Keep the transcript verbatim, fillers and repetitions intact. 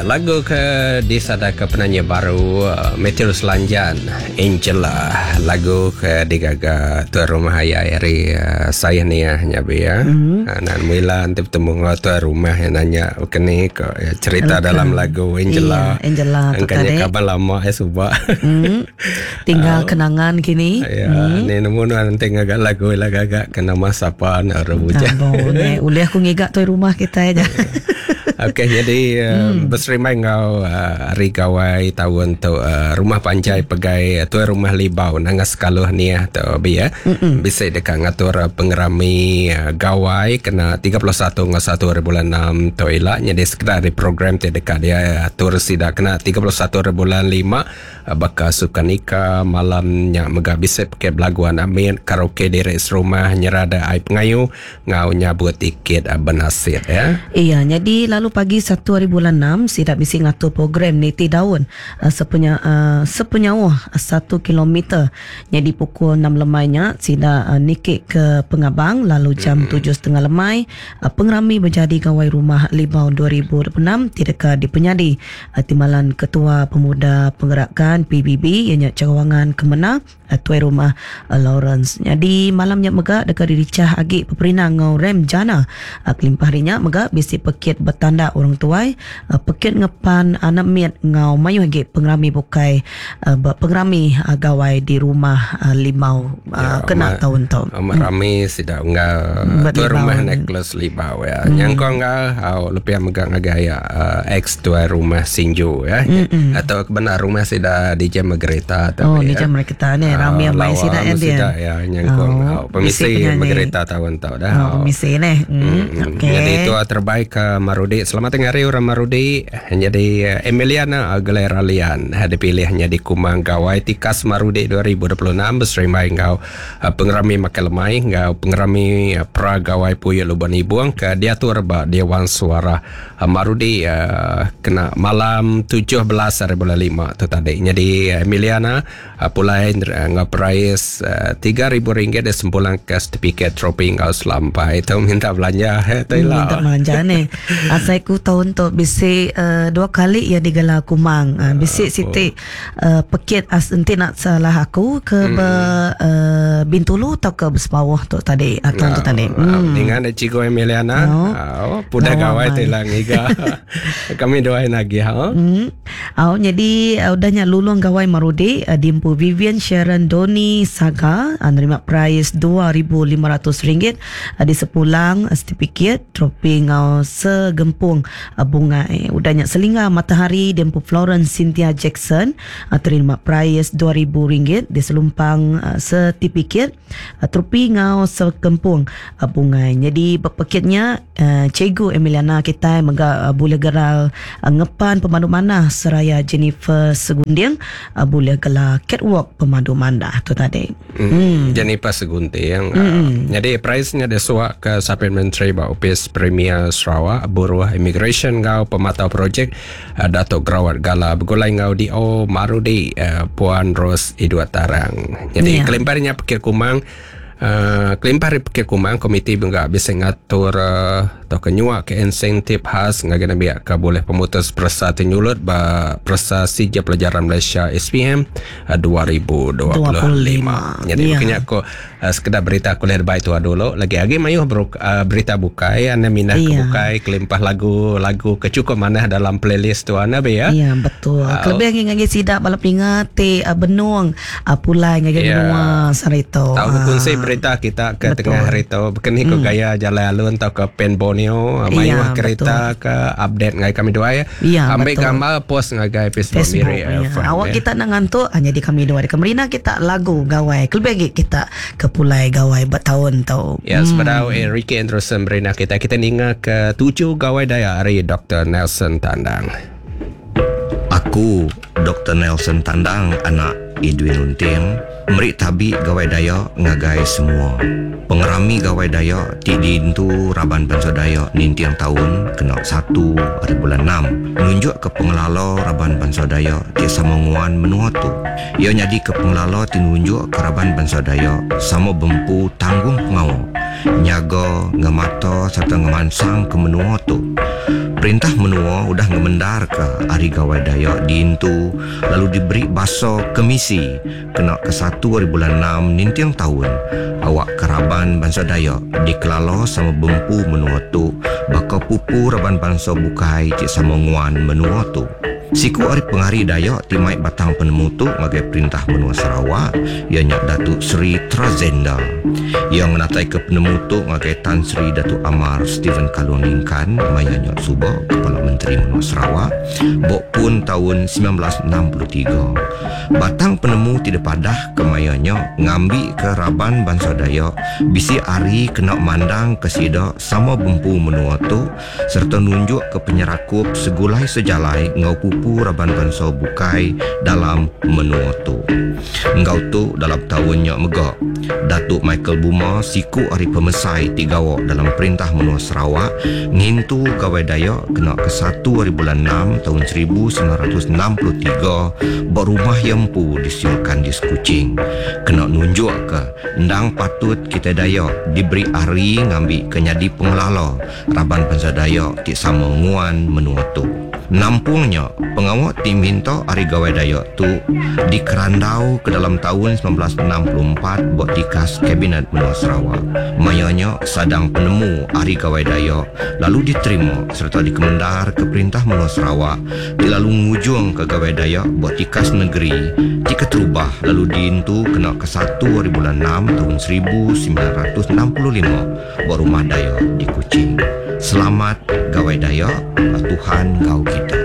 lagu ke disada ke penyanyi baru uh, Matthew Selanjan, Angela. Lagu ke digaga tuan rumah ayah dari uh, saya ni ya nyabi ya. Mm-hmm. Uh, nan mula nanti bertemu dengan tuan rumah yang nanya kini ke ya, cerita Elka. Dalam lagu Angela. Iya, Angela tu tadi. Angkanya kabar lama eh subah. Mm. Tinggal uh, kenangan kini. Ya, mm. ni nemu nanti ngagak lagu lagak kena masa apa nak rebuja. Boleh, boleh aku ngigak tuan rumah kita aja. Okey, jadi uh, hmm. berserimai ngau uh, hari gawai tahun tu uh, rumah panjai pegai tuan rumah libau nangas kaluh ni ya tu biya bisa dekat ngatur uh, pengerami uh, gawai kena tiga puluh satu ngau satu bulan enam tu ila jadi sekedar di program tu dekat dia atur sida kena tiga puluh satu bulan lima uh, baka suka nikah malamnya mega bisa pakai belaguan amin karaoke di res rumah nyerada ai pengayu ngau nyabut tiket uh, benasir ya. Iya, jadi lalu pagi satu hari bulan enam sidak bisi ngatur program niti daun uh, sepunya uh, sepenyawah satu kilometer. Jadi pukul enam lemainya sidak uh, nikik ke Pengabang lalu jam hmm. tujuh setengah lemai uh, pengerami menjadi gawai rumah Libau dua ribu dua puluh enam tidak di Penyadi uh, timbalan Ketua Pemuda Penggerakan P B B ianya Cawangan Kemenang uh, tuai rumah uh, Lawrence. Jadi malamnya megak dekat diricah agi peperina ngau rem jana uh, kelimpah harinya megak bisi pekit bertanda orang tuai uh, pekit ngepan anak miat ngau mayu lagi pengerami bukai uh, pengerami uh, gawai di rumah uh, Limau uh, ya, kena tahun tu merami sidak ngau tuan rumah necklace Limau ya hmm. yang kau ngau lebih megang gaya uh, ex tuan rumah Sinju ya mm-mm. atau benar rumah sidak di Jam Margarita oh di Jam Margarita ni ramai yang main sidak ya dia ya yang kau pemisi Margarita tahun tu dah oh pemisi ni hmm. okay. Jadi itu terbaik ke Marudi. Selamat hari orang Marudi. Jadi Emiliana Aguilera Lian dipilihnya di Kumang Gawai Tikas Marudi dua ribu dua puluh enam berserimai ngau pengerami Makelemai ngau pengerami pra Gawai Puyo Lubani Buang ke diatur ba Dewan Suara Marudi uh, kena malam tujuh belas hari bulan lima tu tadi. Jadi Emiliana uh, pulai ngau price uh, tiga ribu ringgit dan sempulang kas tiket tropi ngau selampai tu minta belanja tu lah. Minta belanja ni. Asaiku tahun tu bisi uh, dua kali ya digelar Kumang. Uh, bisi siti uh, pekit as enti nak salah aku ke hmm. be, uh, Bintulu atau ke Besbawah tu tadi atau tu tadi. Hmm. Dengan Cikgu Emiliana. No. Oh, puda gawai telang iga. Kami doain lagi ha. Hmm. Oh, jadi uh, udahnya lulung gawai Marudi uh, dimpu Vivian Sharon Doni Saga uh, nerima prize dua ribu lima ratus ringgit uh, di sepulang uh, sertifikat tropi ngau segempung uh, bunga eh. Udahnya Selinga Matahari Dempu Florence Cynthia Jackson uh, terima prize dua ribu ringgit di selumpang uh, sertifikat uh, tropi ngau segempung uh, bunga. Jadi berpekitnya uh, Cikgu Emiliana kita mega uh, boleh geral uh, ngepan pemandu mana seraya Jennifer Segunding uh, boleh gelar catwalk pemandu mana tu tadi. Hmm. Hmm. Jennifer Segunding uh, hmm. jadi prize-nya desuak ke Sapin Menteri ba Opis Premier Sarawak Buruh Immigration ngau pematau projek uh, Datuk Grawat Gala begulai ngau di O Marudi uh, Puan Ros Idua Tarang. Jadi yeah. kelimparnya Pikir Kumang uh, kelimpar Pikir Kumang komiti juga bisa ngatur uh, atau kenyua ke insentif khas ngagana biak ka boleh pemutus persa tinyulut ba persa Sijil Pelajaran Malaysia S P M uh, dua ribu dua puluh lima. Jadi yeah. kena ko uh, sekedar berita kuliah baik tu dulu lagi lagi mayu uh, berita bukai anda minat yeah. ke bukai kelimpah lagu-lagu kecukup mana dalam playlist tu anda be ya. Ya yeah, betul. Uh, Kelebih ngagi sidak balap ingate uh, benung uh, pulai ngagi yeah. benua sarito. Tahu uh, kunci berita kita ke betul. Tengah hari tu bekeni ko hmm. gaya jalan alun atau ke pen Borneo mayu ya, kereta betul. Ke update ngai kami doa ya. Ya ambil betul. Gambar post ngai Facebook miri. Ya. Awak ya. Kita nak ngantuk hanya di kami doa di Kemerina kita lagu gawai kelebih kita ke pulai gawai bertahun tau. Ya hmm. sebenarnya Enrique Anderson berina kita kita ninga ke tujuh gawai daya hari Doktor Nelson Tandang. Aku Doktor Nelson Tandang anak Edwin Unting merik tabi gawai daya ngagai semua. Pengerami gawai daya ti dintu Raban Banso Daya nintiang tahun kena satu hari bulan enam menunjuk ke pengelala Raban Banso Daya ti samanguan menua tu. Ia nyadi ke pengelala tinunjuk ke Raban Banso Daya sama bempu tanggung pengau nyaga ngamata serta ngamansang ke menua tu. Perintah menua udah ngemendar ke hari gawai Dayak di Intu, lalu diberi baso kemisi kena ke satu hari bulan enam nintiang tahun. Awak keraban bangsa Dayak dikelalo sama bempu menua tu, bakal pupu raban bangsa bukai cik sama nguan menua tu. Siku hari pengari Dayak timai batang penemu tu ngagai perintah menua Sarawak, ianya Datuk Seri Trazenda. Yang menatai ke penemu tu ngagai Tan Sri Datuk Amar Stephen Kalun Lingkan, mayanya Subo, Kepala Menteri Menua Sarawak, bok pun tahun sembilan belas enam puluh tiga. Batang penemu tidak padah ke mayanya ngambil ke raban bangsa Dayak, bisi ari kena mandang ke sidak sama bempu menua tu, serta nunjuk ke penyerakup segulai sejalai ngau pupu raban bangsa bukai dalam menua tu. Engkau tu dalam tahunnya megak, Datuk Michael Buma siku hari pemesai tiga wak dalam perintah menua Sarawak ngintu gawai Dayak kena ke satu hari bulan enam tahun seribu sembilan ratus enam puluh tiga berumah yempu disiulkan di Sekuching. Kena nunjuk ke ndang patut kita Dayak diberi hari ngambil kenyadi pengelala raban bangsa Dayak tik sama nguan menua tu. Nampungnya pengawak tim minta hari gawai Dayak tu dikerandau ke dalam tahun sembilan belas enam puluh empat buat dikas Kabinet Menua Sarawak. Mayanya sadang penemu hari gawai Dayak lalu diterima serta dikemendar ke Perintah Menua Sarawak, lalu ngujung ke gawai Dayak buat dikas negeri jika terubah lalu diintu kena ke satu hari bulan enam tahun seribu sembilan ratus enam puluh lima buat rumah Dayak di Kuching. Selamat gawai Dayak, Tuhan kau kita.